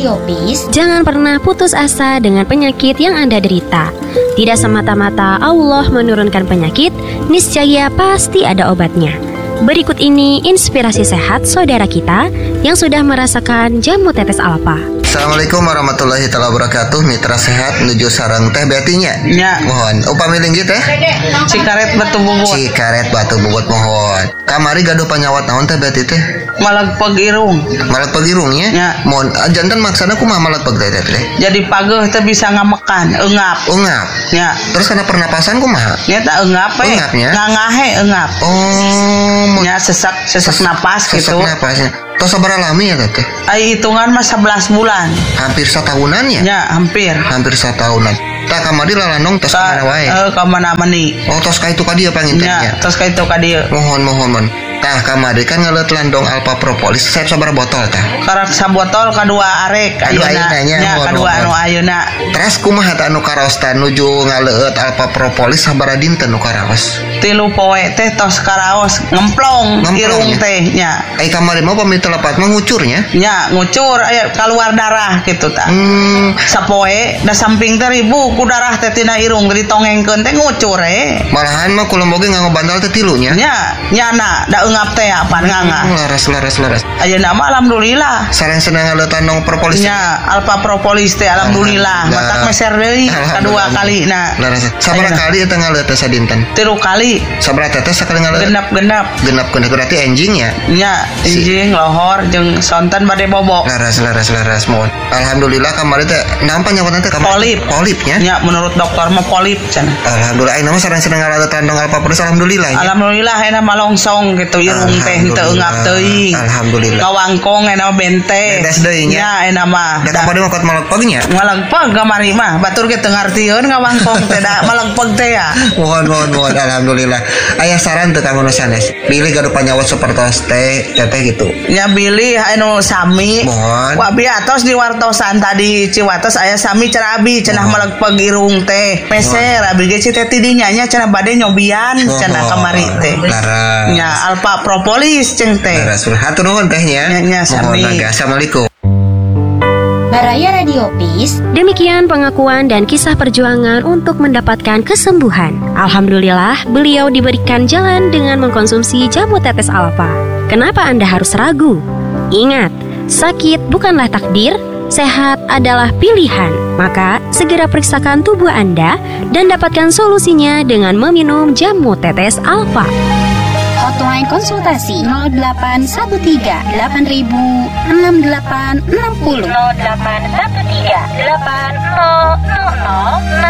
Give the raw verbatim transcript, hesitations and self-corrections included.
Radio Peace, jangan pernah putus asa dengan penyakit yang Anda derita. Tidak semata-mata Allah menurunkan penyakit, niscaya pasti ada obatnya. Berikut ini inspirasi sehat saudara kita yang sudah merasakan jamu tetes alfa. Assalamualaikum warahmatullahi wabarakatuh. Mitra sehat menuju sarang teh betinya. Ya. Mohon upami linggih teh. Cikaret batu bubut. Cikaret batu bubut mohon. Kamari gaduh panyawat naon teh beti teh? Malegpeg irung. Malegpeg irungnya? Ya. Mohon jantan maksana kumaha malegpeg teh teh? Jadi pageuh teh bisa ngamekan, eungap. Eungap. Ya. Terus kana pernapasan kumaha? Nya tak eungap we. Eungapnya? Ngangahe eungap. Oh. Nya sesak sesak napas sesak gitu. Sesak napasnya. Tos sabaraha lami ya teh? Ai hitungan mah sebelas bulan. Hampir satahunan ya? Ya, hampir. Hampir satahunan. Tak kamari lalanong tos ka mana wae? Eh, ka mana mani. Oh, tos ka itu ka dieu pangintennya. Ya, tos ka itu ka dieu. Mohon mohon mohon. Tah kamari kan ngeleut landong alpha propolis. Saya sabaraha botol tah? Karak sabotol kadua arek ayeuna. Ya, kadua anu ayeuna. Terus kumaha tah anu karaos tah nuju ngaleut alpha propolis sabaraha dinten nu karaos? Tilu poe teh tos karaos ngemplong irung teh nya. Ai kamari mah pami telepat mah ngucurnya? Nya, ngucur aya keluar darah gitu tah. Hmm, sapoe da samping teh ribu ku darah teh tina irung ditongengkeun teh ngucur eh. Malahan mah kula boge nganggo bantal teh tilu nya. Nya, nyana da eungap teh apaan ngangah. Hmm, laras laras laras. Ayeuna mah alhamdulillah. Sareng senang ngaleut landong propolis. Nya, alpha propolis teh alhamdulillah. Matak meser deui kadua kalina. Laras. Sabaraha kali eta ngaleut teh sadinten? Tilu kali. Sabaraha tetes sakali ngaleut? Genap-genap. Genap-genap berarti enjing ya? Nya, enjing lohor jeung sonten bade bobo. Laras laras laras mohon. Alhamdulillah kamari teh nampa nyawatna teh polip. Polipnya? Ya, menurut dokter mah polip cenah. Alhamdulillah ayeuna mah sareng seneng ngaleut landong alpha propolis alhamdulillah ya. Alhamdulillah ayeuna mah longsong gitu irung teh henteu eungap teuing. Alhamdulillah. Ngawangkong ayeuna mah bente. Bedes deui nya. Ya ayeuna mah. Da kapade mah kot malegpegnya. Malegpeg kamari mah batur ge teu ngartieun ngawangkong teh da malegpeg teh ya. Mohon mohon mohon alhamdulillah. Aya saran teu kanggo nu sanes? Pilih gaduh panyawat sapertos teh teteh gitu. Nya bilih anu sami. Mohon. Wa abi atos di wartosan tadi Ciwates aya sami cenah abi cenah malegpeg irung teh. Peser abi ge teh tidinya nya cenah bade nyobian cenah kamari teh. Laras. Nya alpha propolis ceng teh. Laras. Hatur nuhun tehnya. Nya nya sami. Assalamualaikum. Baraya Radio Peace. Demikian pengakuan dan kisah perjuangan untuk mendapatkan kesembuhan. Alhamdulillah, beliau diberikan jalan dengan mengkonsumsi jamu tetes alfa. Kenapa Anda harus ragu? Ingat, sakit bukanlah takdir, sehat adalah pilihan. Maka, segera periksakan tubuh Anda dan dapatkan solusinya dengan meminum jamu tetes alfa. Hotline konsultasi nol delapan satu tiga delapan ribu enam delapan enam nol. nol delapan satu tiga delapan nol nol nol enam